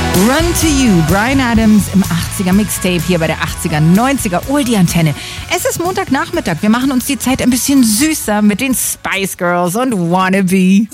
Run to You, Bryan Adams im 80er Mixtape hier bei der 80er, 90er Oldie-Antenne. Es ist Montagnachmittag, wir machen uns die Zeit ein bisschen süßer mit den Spice Girls und Wannabe.